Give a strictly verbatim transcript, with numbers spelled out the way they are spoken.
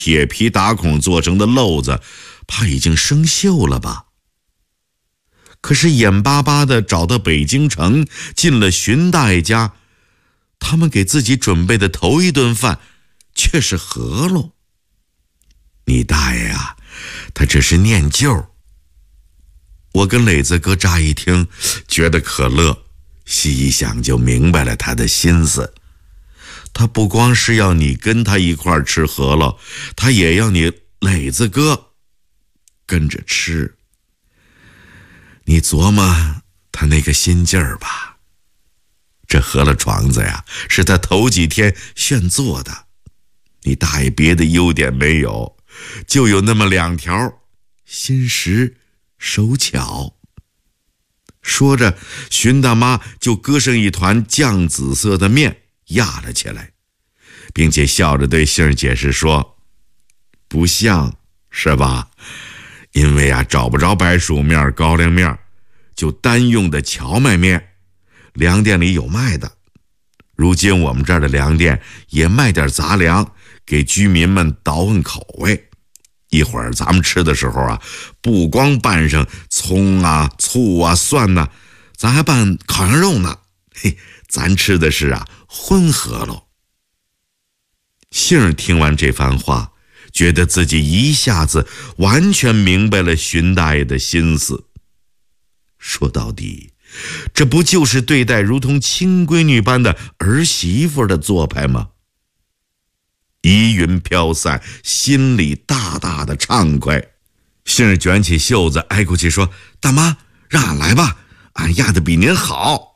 铁皮打孔做成的漏子，怕已经生锈了吧？可是眼巴巴地找到北京城，进了荀大爷家，他们给自己准备的头一顿饭却是饸饹。你大爷啊，他这是念旧。我跟磊子哥乍一听觉得可乐，细一想就明白了他的心思。他不光是要你跟他一块儿吃饸饹，他也要你磊子哥跟着吃。你琢磨他那个心劲儿吧，这饸饹床子呀，是他头几天炫做的。你大爷别的优点没有，就有那么两条：心实手巧。说着，荀大妈就搁上一团酱紫色的面压了起来，并且笑着对杏儿解释说：不像是吧？因为啊找不着白薯面高粱面，就单用的荞麦面，粮店里有卖的。如今我们这儿的粮店也卖点杂粮，给居民们倒腾口味。一会儿咱们吃的时候啊，不光拌上葱啊醋啊蒜呐、啊，咱还拌烤羊肉呢。嘿，咱吃的是啊荤饸饹。杏儿听完这番话，觉得自己一下子完全明白了荀大爷的心思。说到底，这不就是对待如同亲闺女般的儿媳妇的做派吗？疑云飘散，心里大大的畅快。杏儿卷起袖子挨过去说：大妈，让俺来吧，俺压得比您好。